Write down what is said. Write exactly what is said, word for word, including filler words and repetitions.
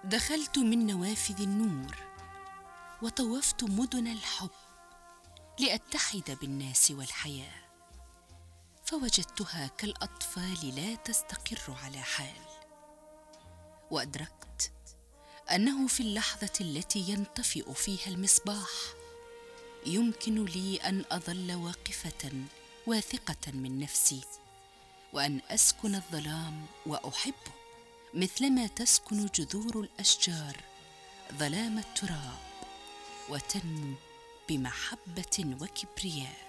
دخلت من نوافذ النور وطوفت مدن الحب لأتحد بالناس والحياة، فوجدتها كالأطفال لا تستقر على حال. وأدركت أنه في اللحظة التي ينطفئ فيها المصباح يمكن لي أن أظل واقفة واثقة من نفسي، وأن أسكن الظلام وأحبه مثلما تسكن جذور الأشجار ظلام التراب وتنمو بمحبة وكبرياء.